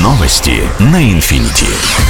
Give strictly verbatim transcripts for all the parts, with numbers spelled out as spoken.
Новости на Инфинити.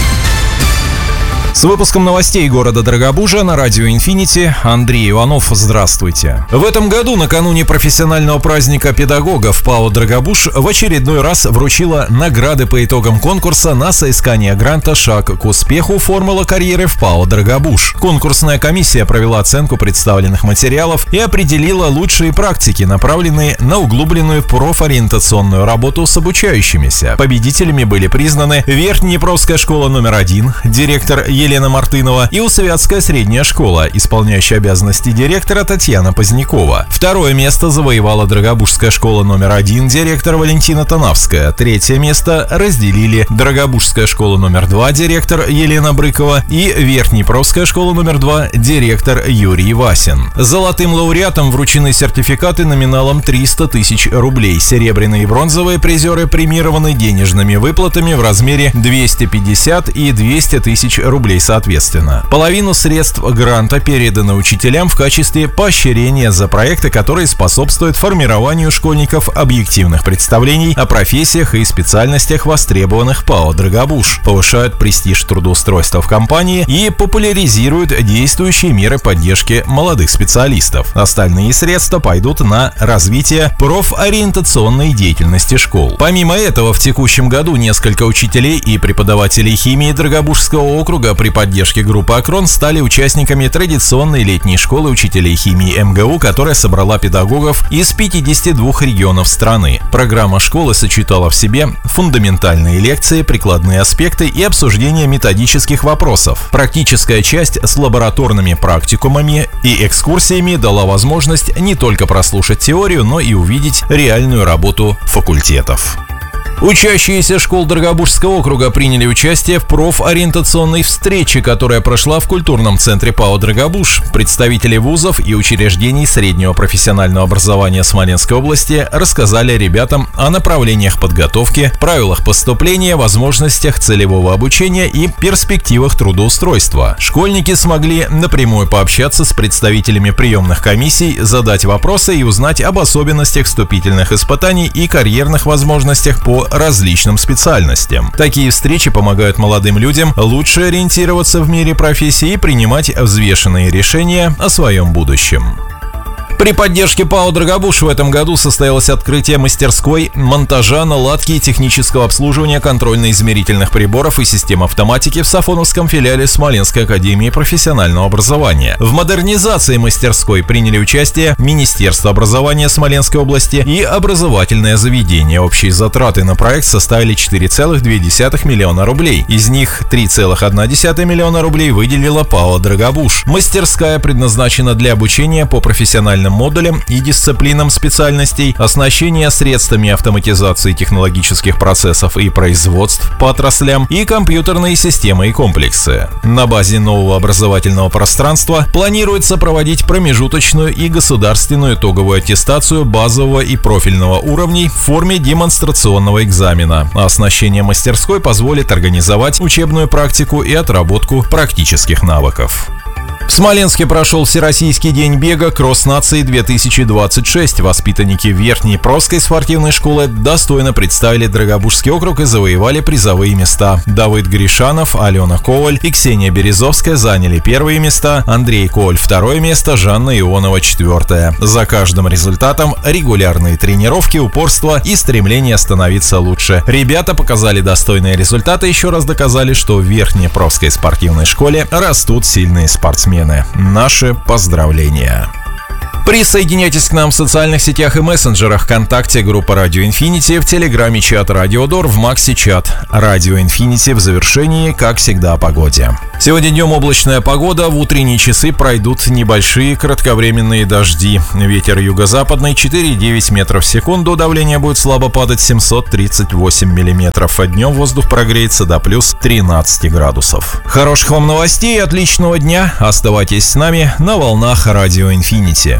С выпуском новостей города Дорогобужа на радио Инфинити Андрей Иванов. Здравствуйте. В этом году, накануне профессионального праздника педагогов, ПАО «Дорогобуж» в очередной раз вручила награды по итогам конкурса на соискание гранта «Шаг к успеху. Формула карьеры в ПАО «Дорогобуж». Конкурсная комиссия провела оценку представленных материалов и определила лучшие практики, направленные на углубленную профориентационную работу с обучающимися. Победителями были признаны Верхнеднепровская школа номер один, директор Елена Мартынова, и Усовятская средняя школа, исполняющая обязанности директора Татьяна Позднякова. Второе место завоевала Дорогобужская школа номер один, директор Валентина Танавская. Третье место разделили Дорогобужская школа номер два, директор Елена Брыкова, и Верхнеднепровская школа номер два, директор Юрий Васин. Золотым лауреатам вручены сертификаты номиналом триста тысяч рублей. Серебряные и бронзовые призеры премированы денежными выплатами в размере двести пятьдесят и двести тысяч рублей соответственно. Половину средств гранта переданы учителям в качестве поощрения за проекты, которые способствуют формированию школьников объективных представлений о профессиях и специальностях, востребованных ПАО «Дорогобуж», повышают престиж трудоустройства в компании и популяризируют действующие меры поддержки молодых специалистов. Остальные средства пойдут на развитие профориентационной деятельности школ. Помимо этого, в текущем году несколько учителей и преподавателей химии Дорогобужского округа при поддержке группы «Акрон» стали участниками традиционной летней школы учителей химии эм гэ у, которая собрала педагогов из пятидесяти двух регионов страны. Программа школы сочетала в себе фундаментальные лекции, прикладные аспекты и обсуждение методических вопросов. Практическая часть с лабораторными практикумами и экскурсиями дала возможность не только прослушать теорию, но и увидеть реальную работу факультетов. Учащиеся школ Дорогобужского округа приняли участие в профориентационной встрече, которая прошла в культурном центре ПАО «Дорогобуж». Представители вузов и учреждений среднего профессионального образования Смоленской области рассказали ребятам о направлениях подготовки, правилах поступления, возможностях целевого обучения и перспективах трудоустройства. Школьники смогли напрямую пообщаться с представителями приемных комиссий, задать вопросы и узнать об особенностях вступительных испытаний и карьерных возможностях по различным специальностям. Такие встречи помогают молодым людям лучше ориентироваться в мире профессии и принимать взвешенные решения о своем будущем. При поддержке ПАО «Дорогобуж» в этом году состоялось открытие мастерской монтажа, наладки и технического обслуживания контрольно-измерительных приборов и систем автоматики в Сафоновском филиале Смоленской академии профессионального образования. В модернизации мастерской приняли участие Министерство образования Смоленской области и образовательное заведение. Общие затраты на проект составили четыре целых две десятых миллиона рублей. Из них три целых одна десятая миллиона рублей выделила ПАО «Дорогобуж». Мастерская предназначена для обучения по профессиональным модулям и дисциплинам специальностей, оснащения средствами автоматизации технологических процессов и производств по отраслям и компьютерные системы и комплексы. На базе нового образовательного пространства планируется проводить промежуточную и государственную итоговую аттестацию базового и профильного уровней в форме демонстрационного экзамена. А оснащение мастерской позволит организовать учебную практику и отработку практических навыков. В Смоленске прошел Всероссийский день бега «Кросс нации-две тысячи двадцать шесть». Воспитанники Верхнеднепровской спортивной школы достойно представили Дорогобужский округ и завоевали призовые места. Давыд Гришанов, Алена Коваль и Ксения Березовская заняли первые места, Андрей Коваль второе место, Жанна Ионова четвертое. За каждым результатом регулярные тренировки, упорство и стремление становиться лучше. Ребята показали достойные результаты и еще раз доказали, что в Верхнеднепровской спортивной школе растут сильные спортсмены. Наши поздравления! Присоединяйтесь к нам в социальных сетях и мессенджерах: ВКонтакте, группа Радио Инфинити, в Телеграме чат Радио Дор, в Максе чат Радио Инфинити. В завершении, как всегда, о погоде. Сегодня днем облачная погода, в утренние часы пройдут небольшие кратковременные дожди. Ветер юго-западный четыре и девять метров в секунду, давление будет слабо падать семьсот тридцать восемь миллиметров, а днем воздух прогреется до плюс тринадцати градусов. Хороших вам новостей и отличного дня, оставайтесь с нами на волнах Радио Инфинити.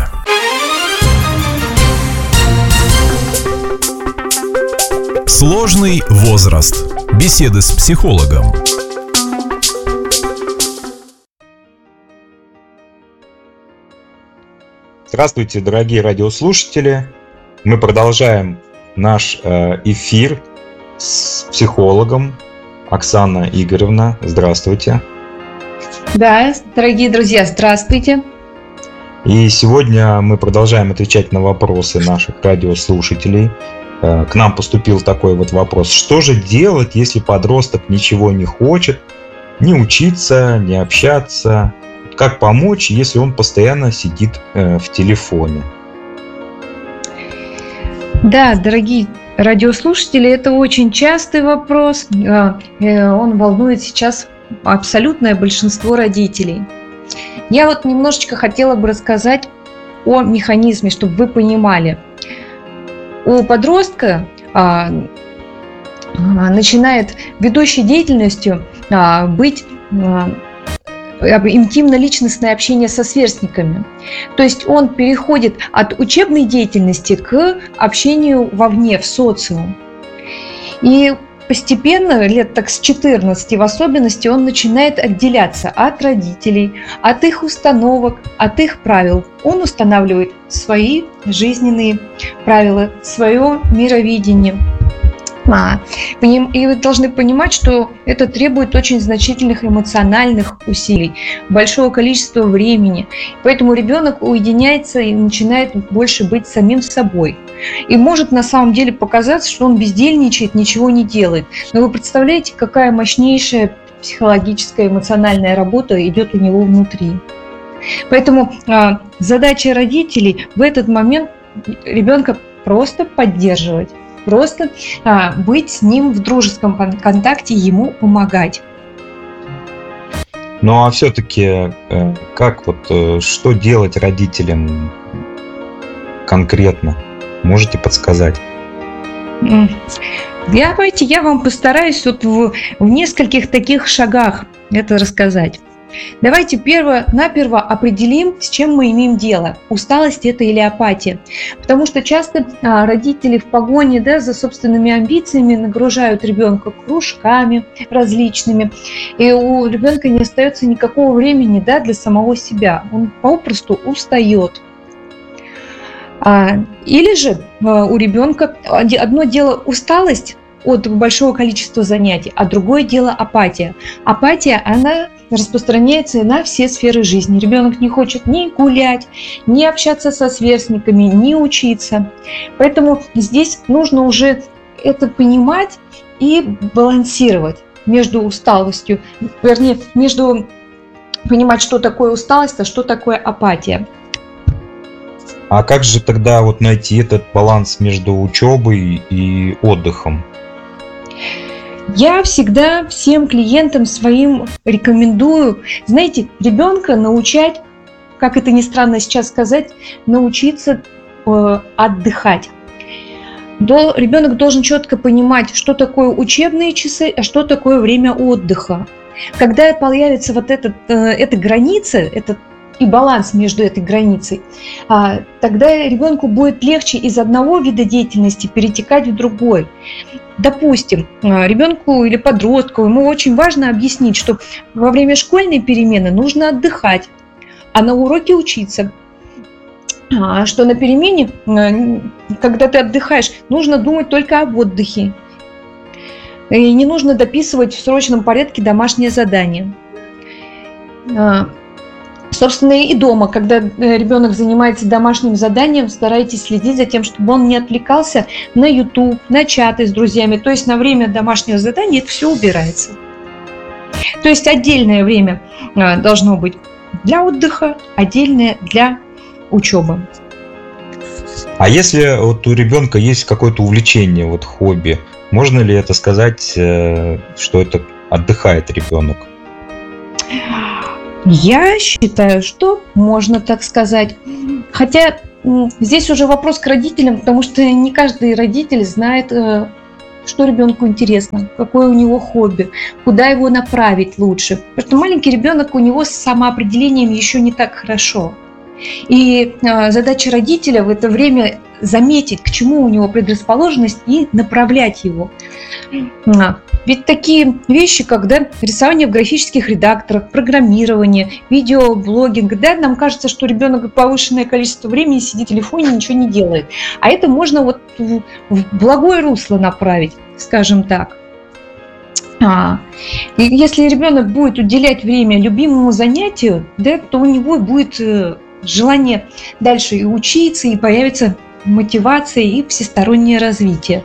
Сложный возраст. Беседы с психологом. Здравствуйте, дорогие радиослушатели. Мы продолжаем наш э, эфир с психологом. Оксана Игоревна, здравствуйте. Да, дорогие друзья, здравствуйте. И сегодня мы продолжаем отвечать на вопросы наших радиослушателей. К нам поступил такой вот вопрос. Что же делать, если подросток ничего не хочет, не учиться, не общаться? Как помочь, если он постоянно сидит в телефоне? Да, дорогие радиослушатели, это очень частый вопрос. Он волнует сейчас абсолютное большинство родителей. Я вот немножечко хотела бы рассказать о механизме, чтобы вы понимали. У подростка а, начинает ведущей деятельностью а, быть а, интимно-личностное общение со сверстниками. То есть он переходит от учебной деятельности к общению вовне, в социум. И постепенно, лет так с четырнадцати в особенности, он начинает отделяться от родителей, от их установок, от их правил. Он устанавливает свои жизненные правила, свое мировидение. И вы должны понимать, что это требует очень значительных эмоциональных усилий, большого количества времени. Поэтому ребенок уединяется и начинает больше быть самим собой. И может на самом деле показаться, что он бездельничает, ничего не делает. Но вы представляете, какая мощнейшая психологическая, эмоциональная работа идет у него внутри. Поэтому а, задача родителей в этот момент ребенка просто поддерживать. Просто а, быть с ним в дружеском контакте, ему помогать. Ну а все-таки э, как вот э, что делать родителям конкретно? Можете подсказать? Давайте я вам постараюсь вот в, в нескольких таких шагах это рассказать. Давайте перво-наперво определим, с чем мы имеем дело. Усталость это или апатия. Потому что часто а, родители в погоне, да, за собственными амбициями нагружают ребенка кружками различными. И у ребенка не остается никакого времени, да, для самого себя. Он попросту устает. А, или же а, у ребенка одно дело усталость от большого количества занятий, а другое дело апатия. Апатия, она распространяется на все сферы жизни. Ребенок не хочет ни гулять, ни общаться со сверстниками, ни учиться. Поэтому здесь нужно уже это понимать и балансировать между усталостью, вернее, между понимать, что такое усталость, а что такое апатия. А как же тогда вот найти этот баланс между учебой и отдыхом? Я всегда всем клиентам своим рекомендую, знаете, ребенка научать, как это ни странно сейчас сказать, научиться э, отдыхать. До, ребенок должен четко понимать, что такое учебные часы, а что такое время отдыха. Когда появится вот этот, э, эта граница, этот и баланс между этой границей, а, тогда ребенку будет легче из одного вида деятельности перетекать в другой. Допустим, ребенку или подростку ему очень важно объяснить, что во время школьной перемены нужно отдыхать, а на уроке учиться. А что на перемене, когда ты отдыхаешь, нужно думать только об отдыхе. И не нужно дописывать в срочном порядке домашнее задание. Собственно, и дома, когда ребенок занимается домашним заданием, старайтесь следить за тем, чтобы он не отвлекался на YouTube, на чаты с друзьями. То есть на время домашнего задания это все убирается. То есть отдельное время должно быть для отдыха, отдельное для учебы. А если вот у ребенка есть какое-то увлечение, вот хобби, можно ли это сказать, что это отдыхает ребенок? Я считаю, что можно так сказать. Хотя здесь уже вопрос к родителям, потому что не каждый родитель знает, что ребенку интересно, какое у него хобби, куда его направить лучше. Потому что маленький ребенок, у него с самоопределением еще не так хорошо. И задача родителя в это время заметить, к чему у него предрасположенность, и направлять его. Ведь такие вещи, как да, рисование в графических редакторах, программирование, видеоблогинг, да, нам кажется, что ребенок повышенное количество времени сидит в телефоне и ничего не делает. А это можно вот в благое русло направить, скажем так. А, и если ребенок будет уделять время любимому занятию, да, то у него будет желание дальше и учиться, и появится мотивация и всестороннее развитие.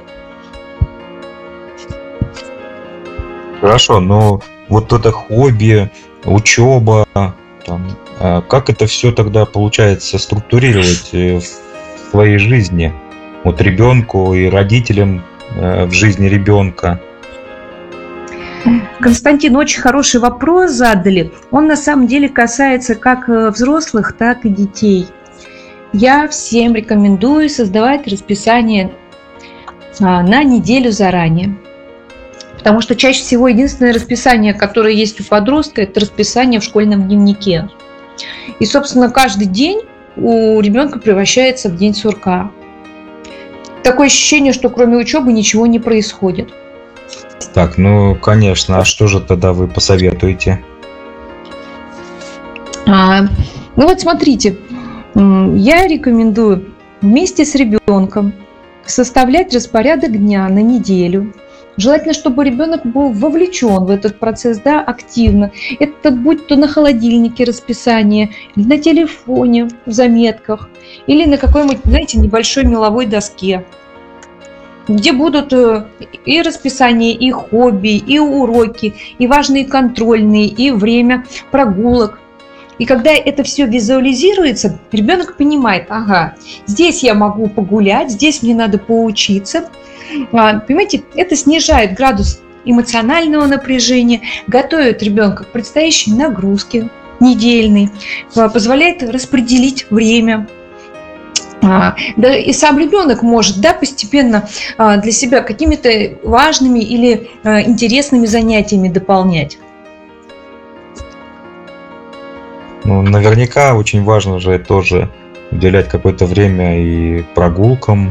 Хорошо, но вот это хобби, учеба, там, как это все тогда получается структурировать в своей жизни? Вот ребенку и родителям в жизни ребенка. Константин, очень хороший вопрос задали. Он на самом деле касается как взрослых, так и детей. Я всем рекомендую создавать расписание на неделю заранее. Потому что чаще всего единственное расписание, которое есть у подростка, это расписание в школьном дневнике. И, собственно, каждый день у ребенка превращается в день сурка. Такое ощущение, что кроме учебы ничего не происходит. Так, ну, конечно. А что же тогда вы посоветуете? А, ну вот смотрите, я рекомендую вместе с ребенком составлять распорядок дня на неделю. Желательно, чтобы ребенок был вовлечен в этот процесс, да, активно. Это будь то на холодильнике расписание, или на телефоне в заметках, или на какой-нибудь, знаете, небольшой меловой доске, где будут и расписание, и хобби, и уроки, и важные контрольные, и время прогулок. И когда это все визуализируется, ребенок понимает, ага, здесь я могу погулять, здесь мне надо поучиться. Понимаете, это снижает градус эмоционального напряжения, готовит ребенка к предстоящей нагрузке недельной, позволяет распределить время. Да, и сам ребенок может, да, постепенно для себя какими-то важными или интересными занятиями дополнять. Ну, наверняка очень важно же тоже уделять какое-то время и прогулкам.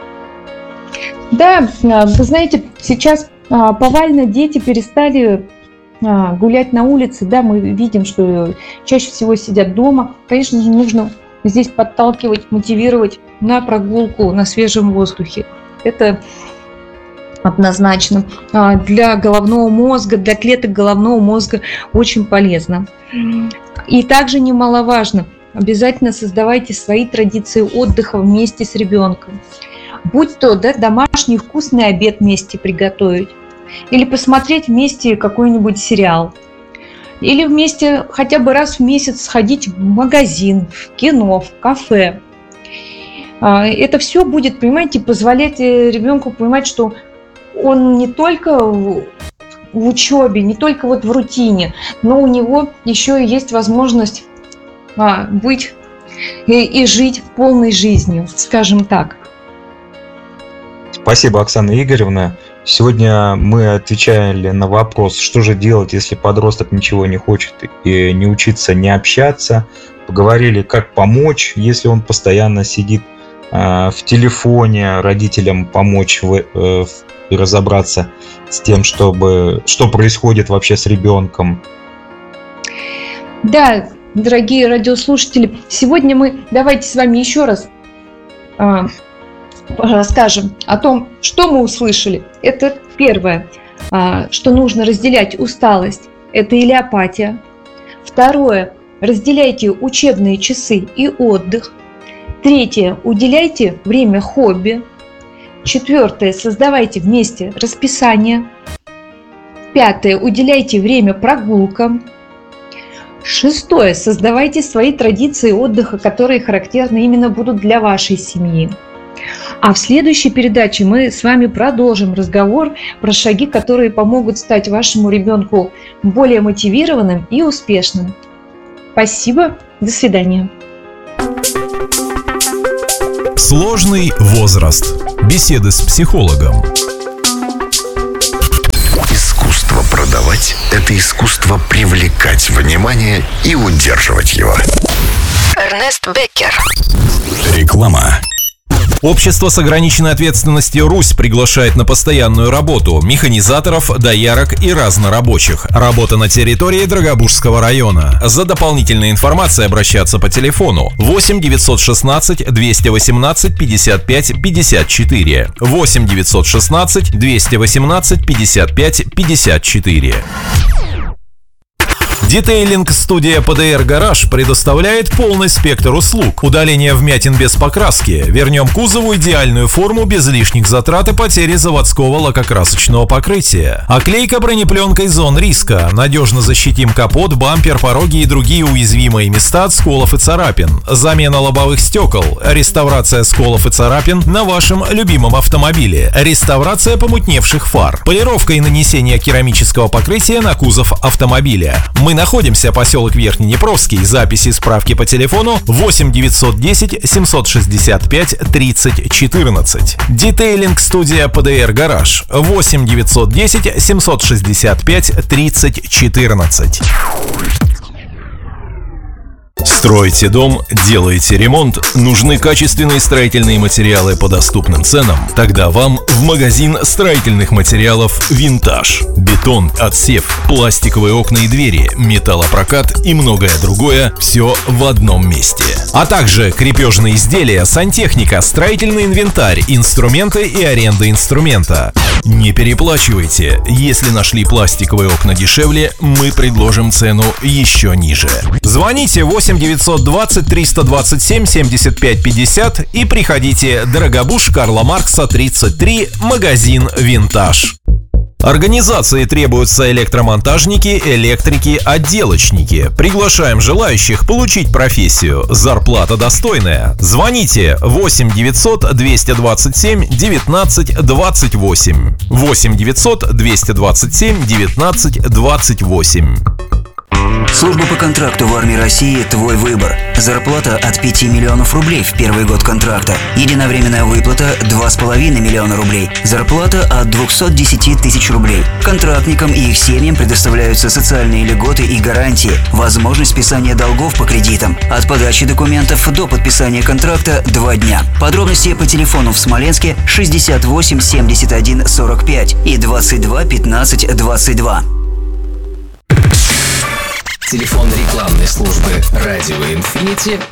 Да, вы знаете, сейчас повально дети перестали гулять на улице, да, мы видим, что чаще всего сидят дома. Конечно же, нужно здесь подталкивать, мотивировать на прогулку на свежем воздухе. Это однозначно для головного мозга, для клеток головного мозга очень полезно. И также немаловажно, обязательно создавайте свои традиции отдыха вместе с ребенком. Будь то, да, домашний вкусный обед вместе приготовить, или посмотреть вместе какой-нибудь сериал, или вместе хотя бы раз в месяц сходить в магазин, в кино, в кафе. Это все будет, понимаете, позволять ребенку понимать, что он не только в учебе, не только вот в рутине, но у него еще и есть возможность быть и, и жить полной жизнью, скажем так. Спасибо, Оксана Игоревна. Сегодня мы отвечали на вопрос, что же делать, если подросток ничего не хочет и не учиться, не общаться. Поговорили, как помочь, если он постоянно сидит э, в телефоне, родителям помочь в, э, в, разобраться с тем, чтобы, что происходит вообще с ребенком. Да, дорогие радиослушатели, сегодня мы давайте с вами еще раз э, расскажем о том, что мы услышали. Это первое, что нужно разделять усталость, это или апатия. Второе, разделяйте учебные часы и отдых. Третье, уделяйте время хобби. Четвертое, создавайте вместе расписание. Пятое, уделяйте время прогулкам. Шестое, создавайте свои традиции отдыха, которые характерны именно будут для вашей семьи. А в следующей передаче мы с вами продолжим разговор про шаги, которые помогут стать вашему ребенку более мотивированным и успешным. Спасибо, до свидания. Сложный возраст. Беседы с психологом. Искусство продавать – это искусство привлекать внимание и удерживать его. Эрнест Беккер. Реклама. Общество с ограниченной ответственностью «Русь» приглашает на постоянную работу механизаторов, доярок и разнорабочих. Работа на территории Драгобужского района. За дополнительной информацией обращаться по телефону восемь девятьсот шестнадцать двести восемнадцать пятьдесят пять пятьдесят четыре, восемь девятьсот шестнадцать двести восемнадцать пятьдесят пять пятьдесят четыре. Детейлинг-студия пэ дэ эр Гараж предоставляет полный спектр услуг. Удаление вмятин без покраски. Вернем кузову идеальную форму без лишних затрат и потери заводского лакокрасочного покрытия. Оклейка бронепленкой зон риска. Надежно защитим капот, бампер, пороги и другие уязвимые места от сколов и царапин. Замена лобовых стекол. Реставрация сколов и царапин на вашем любимом автомобиле. Реставрация помутневших фар. Полировка и нанесение керамического покрытия на кузов автомобиля. Мы находимся поселок Верхнеднепровский. Записи и справки по телефону восемь девятьсот десять семьсот шестьдесят пять тридцать четырнадцать. Детейлинг-студия пэ дэ эр Гараж восемь девятьсот десять семьсот шестьдесят пять тридцать четырнадцать. Строите дом, делаете ремонт, нужны качественные строительные материалы по доступным ценам? Тогда вам в магазин строительных материалов «Винтаж». Бетон, отсев, пластиковые окна и двери, металлопрокат и многое другое – все в одном месте. А также крепежные изделия, сантехника, строительный инвентарь, инструменты и аренда инструмента. Не переплачивайте. Если нашли пластиковые окна дешевле, мы предложим цену еще ниже. Звоните восемь девятьсот двадцать триста двадцать семь семьдесят пять пятьдесят и приходите. Дорогобуж, Карла Маркса, тридцать три, магазин «Винтаж». Организации требуются электромонтажники, электрики, отделочники. Приглашаем желающих получить профессию. Зарплата достойная. Звоните восемь девятьсот двести двадцать семь девятнадцать двадцать восемь. восемь девятьсот двести двадцать семь девятнадцать двадцать восемь. Служба по контракту в армии России – твой выбор. Зарплата от пяти миллионов рублей в первый год контракта. Единовременная выплата – два с половиной миллиона рублей. Зарплата от двухсот десяти тысяч рублей. Контрактникам и их семьям предоставляются социальные льготы и гарантии, возможность списания долгов по кредитам. От подачи документов до подписания контракта – два дня. Подробности по телефону в Смоленске шестьдесят восемь семьдесят один сорок пять и двадцать два пятнадцать двадцать два. Телефон рекламной службы «Радио Инфинити»